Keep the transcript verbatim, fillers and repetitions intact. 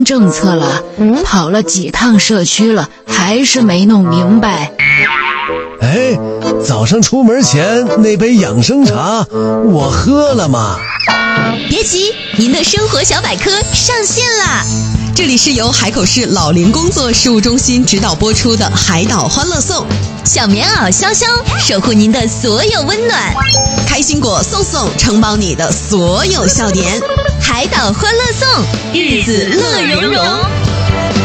政策了，嗯，跑了几趟社区了，还是没弄明白。 哎，早上出门前那杯养生茶我喝了吗？ 别急，您的生活小百科上线啦！这里是由海口市老龄工作事务中心指导播出的海岛欢乐颂，小棉袄潇潇守护您的所有温暖，开心果送送承包你的所有笑点，海岛欢乐颂，日子乐融融。